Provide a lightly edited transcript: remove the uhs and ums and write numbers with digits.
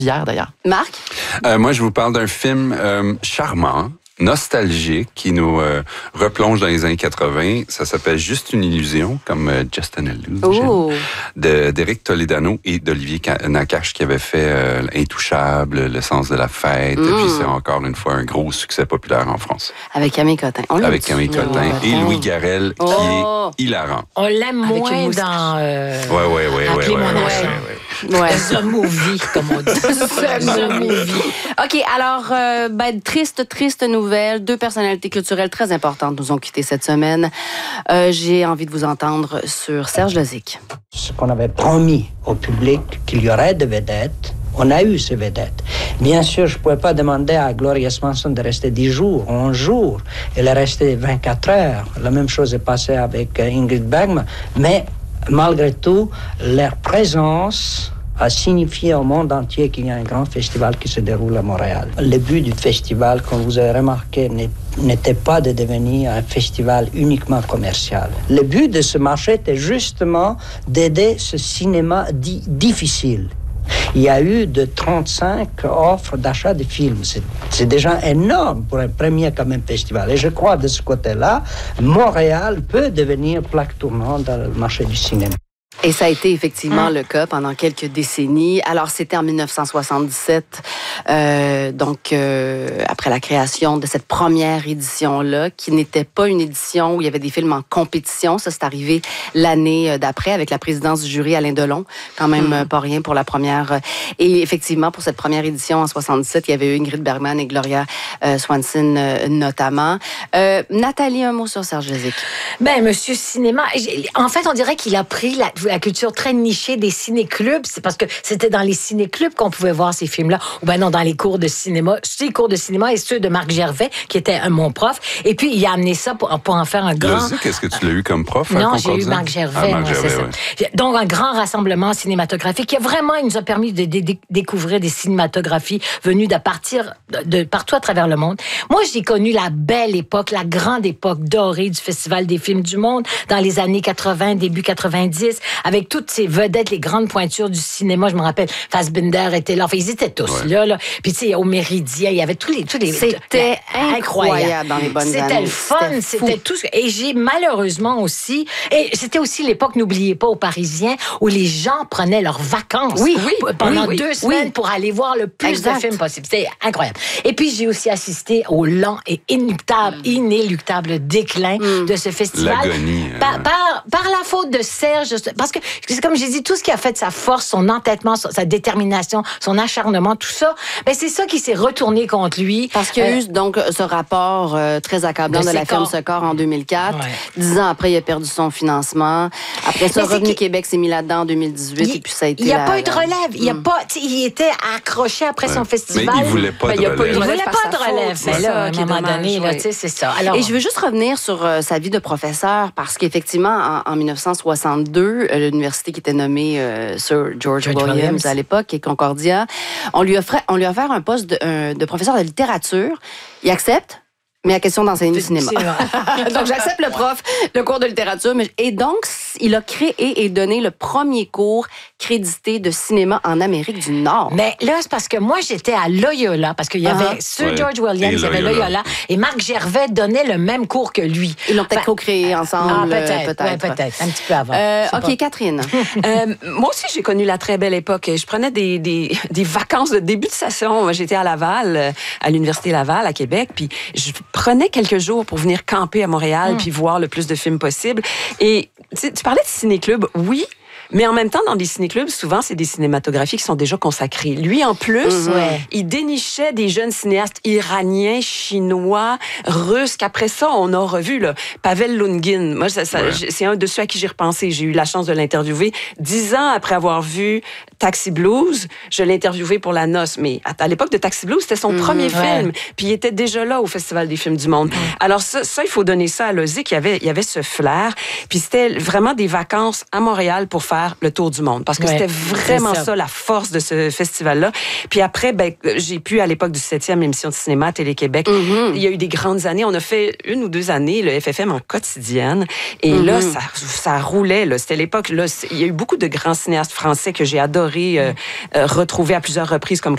hier, d'ailleurs. Marc? Moi, je vous parle d'un film charmant, nostalgique, qui nous replonge dans les années 80. Ça s'appelle Juste une illusion, comme Just an Illusion, d'Éric Toledano et d'Olivier Nakache, qui avait fait Intouchable, Le sens de la fête. Et puis, c'est encore une fois un gros succès populaire en France. Avec Camille Cotin. Avec Camille Cotin et Louis Garrel, qui est hilarant. On l'aime moins dans... Ouais. The Movie, comme on dit. The Movie. OK, alors, triste nouvelle. Deux personnalités culturelles très importantes nous ont quittés cette semaine. J'ai envie de vous entendre sur Serge Lozic. Ce qu'on avait promis au public, qu'il y aurait des vedettes, on a eu ces vedettes. Bien sûr, je ne pouvais pas demander à Gloria Swanson de rester 10 jours, 11 jours. Elle est restée 24 heures. La même chose est passée avec Ingrid Bergman. Mais malgré tout, leur présence a signifié au monde entier qu'il y a un grand festival qui se déroule à Montréal. Le but du festival, comme vous avez remarqué, n'était pas de devenir un festival uniquement commercial. Le but de ce marché était justement d'aider ce cinéma dit difficile. Il y a eu de 35 offres d'achat de films. C'est déjà énorme pour un premier quand même festival. Et je crois de ce côté-là, Montréal peut devenir plaque tournante dans le marché du cinéma. Et ça a été effectivement le cas pendant quelques décennies. Alors, c'était en 1977, après la création de cette première édition-là, qui n'était pas une édition où il y avait des films en compétition. Ça, c'est arrivé l'année d'après avec la présidence du jury Alain Delon. Quand même pas rien pour la première. Et effectivement, pour cette première édition en 77, il y avait eu Ingrid Bergman et Gloria Swanson notamment. Nathalie, un mot sur Serge Lozic. Monsieur Cinéma, en fait, on dirait qu'il a pris la culture très nichée des ciné-clubs. C'est parce que c'était dans les ciné-clubs qu'on pouvait voir ces films-là. Ou non, dans les cours de cinéma. Ces cours de cinéma et ceux de Marc Gervais, qui était mon prof. Et puis, il a amené ça pour en faire un grand... Lozic, est-ce que tu l'as eu comme prof? Non, j'ai eu Marc Gervais. C'est ça. Donc, un grand rassemblement cinématographique qui il nous a permis de découvrir des cinématographies venues de partout à travers le monde. Moi, j'ai connu la belle époque, la grande époque dorée du Festival des films du monde dans les années 80, début 90, avec toutes ces vedettes, les grandes pointures du cinéma. Je me rappelle, Fassbinder était là. Enfin, ils étaient tous là. Puis, tu sais, au Méridien, il y avait tous les... C'était incroyable dans les bonnes années. C'était le fun, c'était tout. Et j'ai malheureusement aussi... Et c'était aussi l'époque, n'oubliez pas, aux Parisiens, où les gens prenaient leurs vacances pendant 2 semaines pour aller voir le plus de films possible. C'était incroyable. Et puis, j'ai aussi assisté au lent et inéluctable déclin de ce festival. L'agonie. Par la faute de Serge, parce que, comme j'ai dit, tout ce qui a fait de sa force, son entêtement, sa détermination, son acharnement, tout ça, c'est ça qui s'est retourné contre lui. Parce qu'il y a eu donc ce rapport très accablant de la firme Secor en 2004. 10 ans après, il a perdu son financement. Après ça, Revenu Québec s'est mis là-dedans en 2018 et puis ça a été... Il n'y a pas eu de relève. Il était accroché après son festival. Mais il ne voulait pas de relève. Il ne voulait pas de relève. Mais là, à un moment donné, c'est ça. Alors, et je veux juste revenir sur sa vie de professeur parce qu'effectivement, en 1962, l'université qui était nommée Sir George Williams à l'époque et Concordia, on lui a offert un poste de professeur de littérature. Il accepte, mais à question d'enseigner le cinéma. Donc, j'accepte le cours de littérature. Et donc, il a créé et donné le premier cours crédité de cinéma en Amérique du Nord. Mais là, c'est parce que moi, j'étais à Loyola, parce qu'il y avait Sir George Williams, il y avait Loyola, et Marc Gervais donnait le même cours que lui. Ils l'ont peut-être co-créé ensemble. Peut-être, un petit peu avant. OK, Catherine. Moi aussi, j'ai connu la très belle époque. Je prenais des vacances de début de session. J'étais à Laval, à l'Université Laval, à Québec, puis je prenais quelques jours pour venir camper à Montréal puis voir le plus de films possible. Et tu parlais de ciné-club, oui, mais en même temps, dans des ciné-clubs, souvent, c'est des cinématographies qui sont déjà consacrées. Lui, en plus, il dénichait des jeunes cinéastes iraniens, chinois, russes, qu'après ça, on a revu, Pavel Lungin. Moi, c'est un de ceux à qui j'ai repensé. J'ai eu la chance de l'interviewer 10 ans après avoir vu Taxi Blues. Je l'ai interviewé pour La Noce. Mais à l'époque de Taxi Blues, c'était son premier film. Puis il était déjà là au Festival des films du monde. Alors ça, il faut donner ça à Lozic. Il y avait ce flair. Puis c'était vraiment des vacances à Montréal pour faire le tour du monde. Parce que c'était vraiment ça, la force de ce festival-là. Puis après, j'ai pu, à l'époque du 7e émission de cinéma à Télé-Québec, il y a eu des grandes années. On a fait 1 ou 2 années le FFM en quotidienne. Et là, ça roulait. C'était l'époque. Là, il y a eu beaucoup de grands cinéastes français que j'ai adoré retrouver à plusieurs reprises, comme